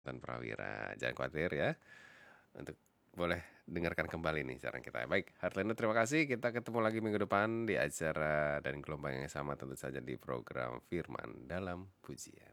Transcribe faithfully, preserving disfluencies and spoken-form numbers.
dan Prawira. Jangan khawatir ya. Untuk boleh dengarkan kembali nih siaran kita. Baik, Heartliner terima kasih. Kita ketemu lagi minggu depan di acara dan gelombang yang sama tentu saja di program Firman dalam Pujian.